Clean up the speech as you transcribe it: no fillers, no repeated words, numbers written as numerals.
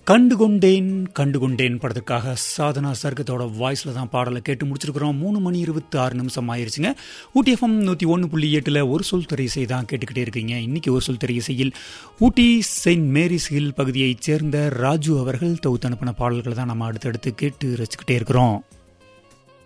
கண்டுகொண்டேன் கண்டுகொண்டேன் படத்துக்காக சாதனா சர்க்கத்தோட வாய்ஸில் தான் பாடலை கேட்டு முடிச்சிருக்கிறோம். 3:26 ஆயிருச்சுங்க. ஊட்டி எஃப்எம் 101.8 ஒரு சொல் திரையிசை தான் கேட்டுக்கிட்டே இருக்கீங்க. இன்னைக்கு ஒரு சொல் திரையிசையில் ஊட்டி செயின்ட் மேரிஸ் ஹில் பகுதியைச் சேர்ந்த ராஜு அவர்கள் தொகுத்து அனுப்பின பாடல்களை தான் நம்ம அடுத்தடுத்து கேட்டு ரசிச்சுக்கிட்டே இருக்கிறோம்.